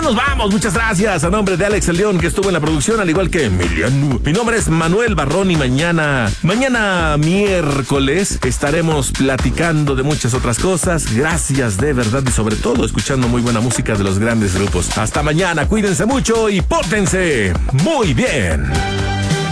nos vamos. Muchas gracias a nombre de Alex el León, que estuvo en la producción, al igual que Emiliano. Mi nombre es Manuel Barrón y mañana miércoles estaremos platicando de muchas otras cosas. Gracias de verdad y sobre todo escuchando muy buena música de los grandes grupos. Hasta mañana, cuídense mucho y pórtense muy bien.